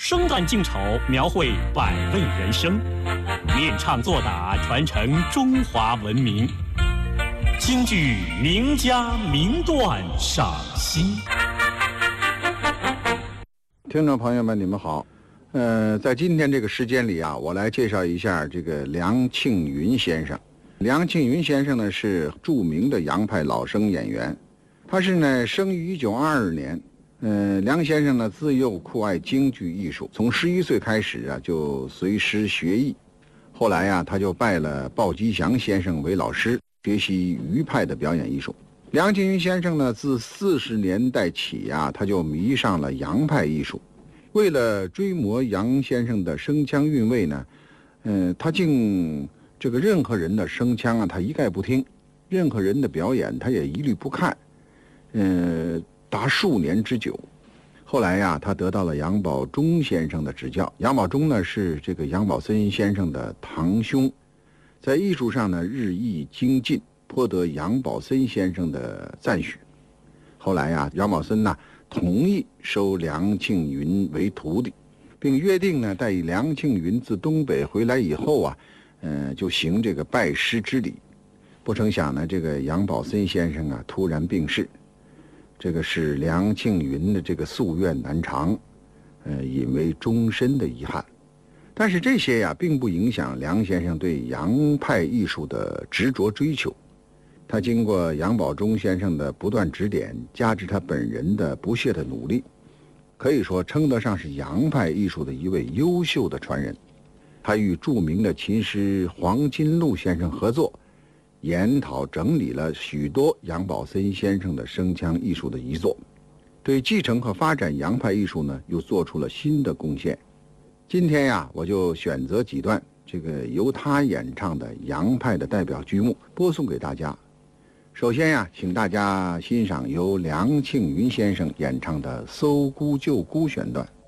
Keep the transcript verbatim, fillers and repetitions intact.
生旦净丑，描绘百味人生，练唱作打，传承中华文明。京剧名家名段赏析。 听众朋友们，你们好。呃，在今天这个时间里啊，我来介绍一下这个梁庆云先生。梁庆云先生呢是著名的洋派老生演员，他是呢生于一九二二年。呃，梁先生呢自幼酷爱京剧艺术，从十一岁开始啊就随师学艺，后来呀、啊、他就拜了鲍吉祥先生为老师，学习余派的表演艺术。梁庆云先生呢自四十年代起呀、啊、他就迷上了洋派艺术，为了追摹杨先生的声腔韵味呢，呃，他竟这个任何人的声腔啊他一概不听，任何人的表演他也一律不看，呃。达数年之久。后来呀，他得到了杨宝忠先生的指教。杨宝忠呢是这个杨宝森先生的堂兄，在艺术上呢日益精进，颇得杨宝森先生的赞许。后来呀，杨宝森呢同意收梁庆云为徒弟，并约定呢待梁庆云自东北回来以后啊，呃，就行这个拜师之礼。不成想呢，这个杨宝森先生啊突然病逝。这个使梁庆云的这个夙愿难偿，呃，引为终身的遗憾。但是这些呀，并不影响梁先生对洋派艺术的执着追求。他经过杨宝忠先生的不断指点，加之他本人的不懈的努力，可以说称得上是洋派艺术的一位优秀的传人。他与著名的琴师黄金禄先生合作，研讨整理了许多杨宝森先生的声腔艺术的遗作，对继承和发展洋派艺术呢又做出了新的贡献。今天呀，我就选择几段这个由他演唱的洋派的代表剧目播送给大家。首先呀，请大家欣赏由梁庆云先生演唱的《搜孤救孤》选段。